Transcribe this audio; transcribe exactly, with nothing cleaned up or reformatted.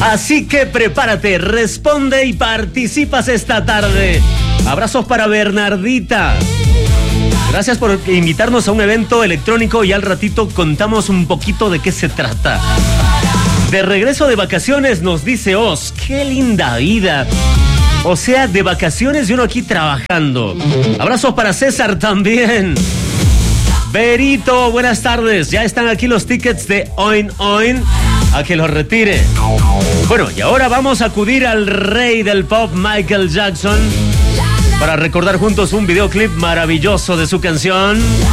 Así que prepárate, responde y participas esta tarde. Abrazos para Bernardita. Gracias por invitarnos a un evento electrónico y al ratito contamos un poquito de qué se trata. De regreso de vacaciones, nos dice Oz, qué linda vida. O sea, de vacaciones y uno aquí trabajando. Abrazos para César también. Berito, buenas tardes. Ya están aquí los tickets de Oin Oin. A que los retire. Bueno, y ahora vamos a acudir al rey del pop, Michael Jackson, para recordar juntos un videoclip maravilloso de su canción